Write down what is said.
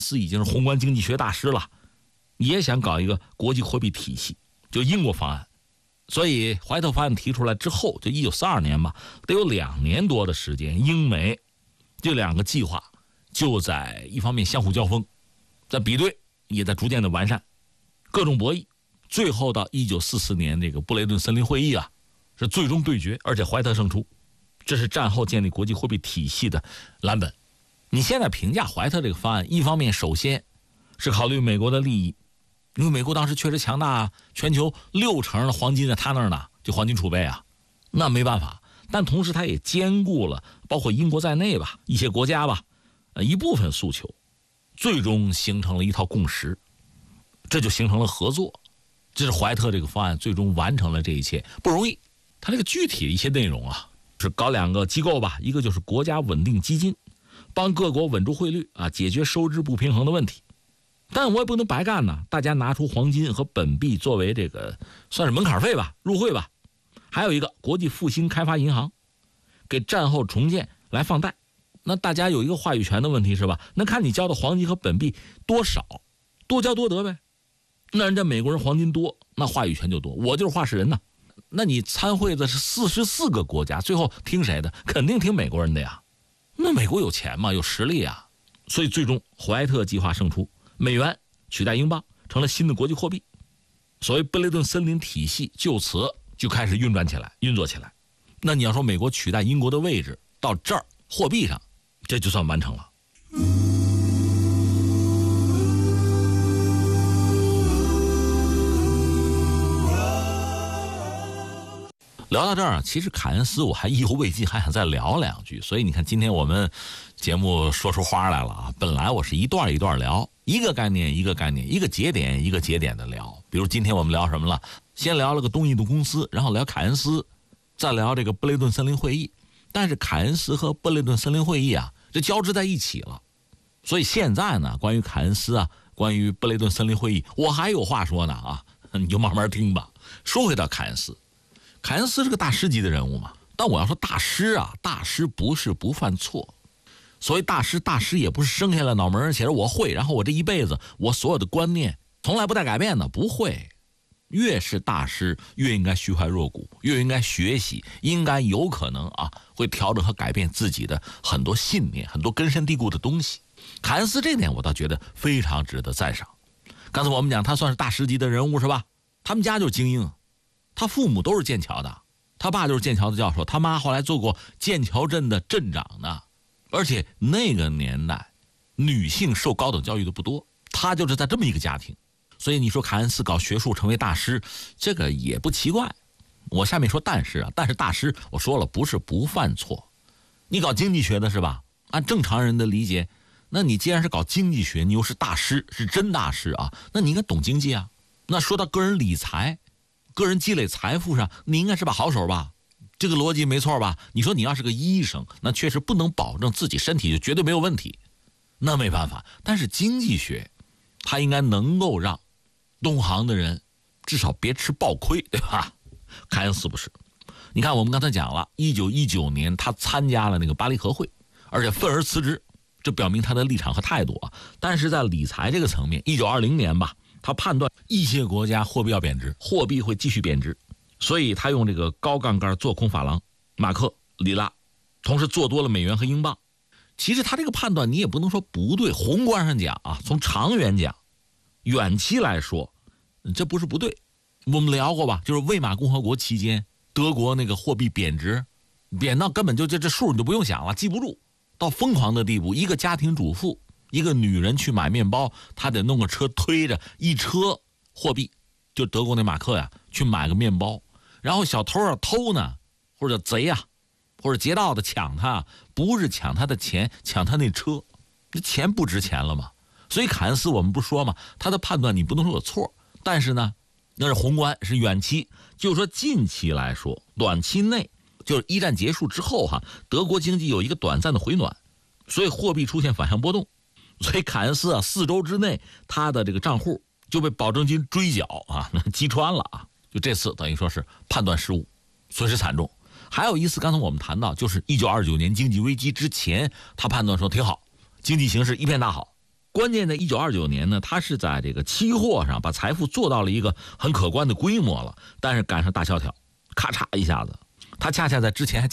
斯已经是宏观经济学大师了，也想搞一个国际货币体系，就英国方案。所以怀特方案提出来之后，就1942年吧，得有2年多的时间，英美这2个计划就在一方面相互交锋，在比对，也在逐渐的完善，各种博弈。最后到1944年这个布雷顿森林会议啊，是最终对决，而且怀特胜出。这是战后建立国际货币体系的蓝本。你现在评价怀特这个方案，一方面首先是考虑美国的利益，因为美国当时确实强大啊，全球60%的黄金在他那儿呢，就黄金储备啊，那没办法。但同时它也兼顾了包括英国在内吧，一些国家吧，一部分诉求，最终形成了一套共识，这就形成了合作。这是怀特这个方案最终完成了这一切，不容易。它这个具体的一些内容啊，是搞2个机构吧，一个就是国家稳定基金，帮各国稳住汇率啊，解决收支不平衡的问题。但我也不能白干呢，大家拿出黄金和本币作为这个算是门槛费吧，入会吧。还有一个国际复兴开发银行，给战后重建来放贷。那大家有一个话语权的问题是吧？那看你交的黄金和本币多少，多交多得呗。那人家美国人黄金多，那话语权就多，我就是话事人呢。那你参会的是44个国家，最后听谁的？肯定听美国人的呀。那美国有钱嘛，有实力啊。所以最终怀特计划胜出，美元取代英镑，成了新的国际货币。所谓布雷顿森林体系就此就开始运作起来。那你要说美国取代英国的位置到这儿，货币上这就算完成了。聊到这儿，其实凯恩斯我还意犹未尽，还想再聊2句。所以你看，今天我们节目说出花来了啊！本来我是一段一段聊，一个概念一个概念，一个节点一个节点的聊。比如今天我们聊什么了？先聊了个东印度公司，然后聊凯恩斯，再聊这个布雷顿森林会议。但是凯恩斯和布雷顿森林会议啊，这交织在一起了。所以现在呢，关于凯恩斯啊，关于布雷顿森林会议，我还有话说呢啊，你就慢慢听吧。说回到凯恩斯。凯恩斯是个大师级的人物嘛，但我要说大师啊，大师不是不犯错。所谓大师也不是生下来脑门写着我会，然后我这一辈子我所有的观念从来不带改变的，不会。越是大师越应该虚怀若谷，越应该学习，应该有可能啊会调整和改变自己的很多信念，很多根深蒂固的东西。凯恩斯这点我倒觉得非常值得赞赏。刚才我们讲他算是大师级的人物是吧？他们家就是精英，他父母都是剑桥的，他爸就是剑桥的教授，他妈后来做过剑桥镇的镇长呢。而且那个年代女性受高等教育的不多，他就是在这么一个家庭。所以你说凯恩斯搞学术成为大师，这个也不奇怪。我下面说但是大师我说了不是不犯错。你搞经济学的是吧？按正常人的理解，那你既然是搞经济学，你又是大师，是真大师啊，那你应该懂经济啊。那说到个人理财，个人积累财富上，你应该是把好手吧？这个逻辑没错吧？你说你要是个医生，那确实不能保证自己身体就绝对没有问题，那没办法。但是经济学它应该能够让懂行的人至少别吃暴亏，对吧？凯恩斯不是。你看我们刚才讲了1919年他参加了那个巴黎和会，而且愤而辞职，这表明他的立场和态度啊。但是在理财这个层面，1920年吧，他判断一些国家货币要贬值，货币会继续贬值，所以他用这个高杠杆做空法郎、马克、里拉，同时做多了美元和英镑。其实他这个判断你也不能说不对，宏观上讲啊，从长远讲，远期来说，这不是不对。我们聊过吧，就是魏玛共和国期间，德国那个货币贬值，贬到根本就这数你就不用想了，记不住，到疯狂的地步。一个家庭主妇，一个女人去买面包，她得弄个车推着一车货币，就德国那马克呀，去买个面包。然后小偷啊偷呢，或者贼啊，或者劫盗的抢他，不是抢他的钱，抢他那车，这钱不值钱了嘛。所以凯恩斯我们不说嘛，他的判断你不能说有错，但是呢，那是宏观，是远期。就是说近期来说，短期内就是一战结束之后哈，德国经济有一个短暂的回暖，所以货币出现反向波动。所以凯恩斯啊，4周之内他的这个账户就被保证金追缴啊，击穿了啊。就这次等于说是判断失误，损失惨重。还有一次刚才我们谈到，就是1929年经济危机之前，他判断说挺好，经济形势一片大好， 关键在1929年呢，他是在这个期货上把财富做到了一个很可观的规模了，但是赶上大萧条，咔嚓一下子，他恰恰在之前还